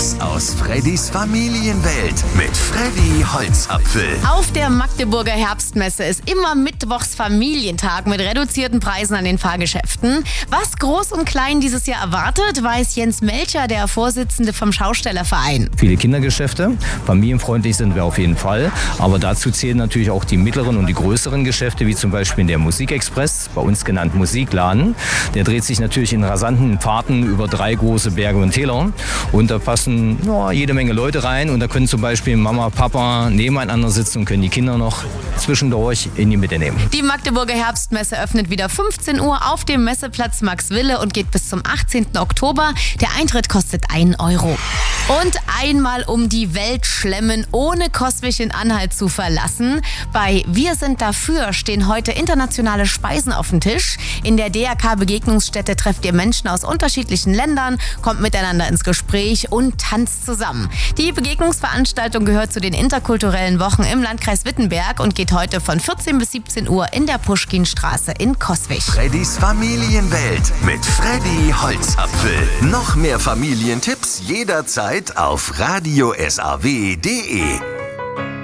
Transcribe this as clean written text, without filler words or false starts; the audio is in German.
Tipps aus Freddys Familienwelt mit Freddy Holzapfel. Auf der Magdeburger Herbstmesse ist immer mittwochs Familientag mit reduzierten Preisen an den Fahrgeschäften. Was Groß und Klein dieses Jahr erwartet, weiß Jens Melcher, der Vorsitzende vom Schaustellerverein. Viele Kindergeschäfte, familienfreundlich sind wir auf jeden Fall. Aber dazu zählen natürlich auch die mittleren und die größeren Geschäfte, wie zum Beispiel der Musikexpress, bei uns genannt Musikladen. Der dreht sich natürlich in rasanten Fahrten über 3 große Berge und Täler. Und da passen jede Menge Leute rein. Und da können zum Beispiel Mama, Papa nebeneinander sitzen und können die Kinder noch zwischendurch in die Mitte nehmen. Die Magdeburger Herbstmesse öffnet wieder 15 Uhr auf dem Messeplatz Maxwille und geht bis zum 18. Oktober. Der Eintritt kostet 1 Euro. Und einmal um die Welt schlemmen, ohne Coswig-Anhalt zu verlassen. Bei Wir sind dafür stehen heute internationale Speisen auf dem Tisch. In der DRK-Begegnungsstätte trefft ihr Menschen aus unterschiedlichen Ländern, kommt miteinander ins Gespräch und tanzt zusammen. Die Begegnungsveranstaltung gehört zu den interkulturellen Wochen im Landkreis Wittenberg und geht heute von 14 bis 17 Uhr in der Puschkinstraße in Coswig. Freddys Familienwelt mit Freddy Holzapfel. Noch mehr Familientipps jederzeit auf radiosaw.de.